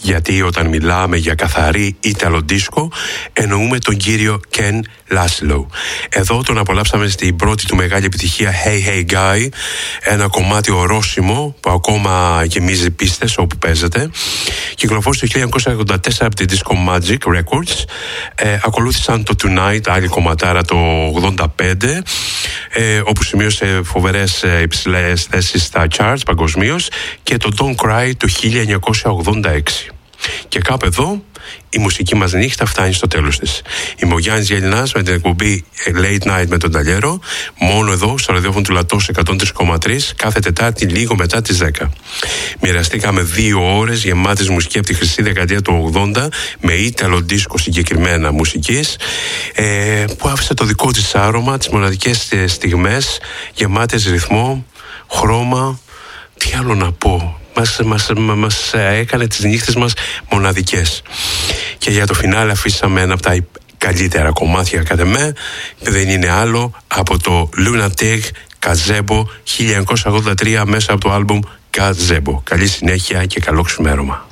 γιατί όταν μιλάμε για καθαρή ιταλοντίσκο εννοούμε τον κύριο Ken Laszlo. Εδώ τον απολαύσαμε στην πρώτη του μεγάλη επιτυχία Hey Hey Guy, ένα κομμάτι ορόσημο που ακόμα γεμίζει πίστες όπου παίζεται. Κυκλοφόρησε το 1984 από την Disco Magic Records. Ακολούθησαν το Tonight, άλλη κομματάρα το 85, όπου σημείωσε φοβερές υψηλές θέσεις στα charts παγκοσμίως, και το Don't Cry το 1986. Και κάπου εδώ η μουσική μας νύχτα φτάνει στο τέλος της. Είμαι ο Γιάννης Γελινάς με την εκπομπή Late Night με τον Ταλιέρο, μόνο εδώ στο ραδιόφωνο του Λατός 103,3 κάθε Τετάρτη λίγο μετά τις 10. Μοιραστήκαμε 2 ώρες γεμάτες μουσική από τη χρυσή δεκαετία του 80 με ήταλο δίσκο συγκεκριμένα μουσικής, που άφησε το δικό της άρωμα, τις μοναδικές στιγμές γεμάτες ρυθμό, χρώμα, τι άλλο να πω. Μας έκανε τις νύχτες μας μοναδικές. Και για το φινάλε αφήσαμε ένα από τα καλύτερα κομμάτια κατά με, δεν είναι άλλο από το Lunatic Gazebo 1983 μέσα από το άλμπουμ Gazebo. Καλή συνέχεια και καλό ξημέρωμα.